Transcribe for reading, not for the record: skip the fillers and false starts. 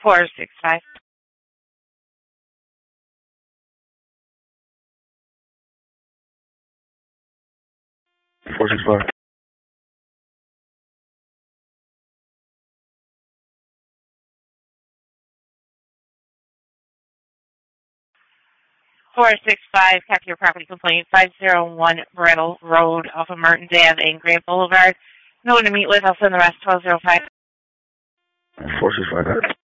465. 465. 465, check your property complaint, 501 Brittle Road off of Mertens Ave and Grant Boulevard. No one to meet with, I'll send the rest, 1205. 465.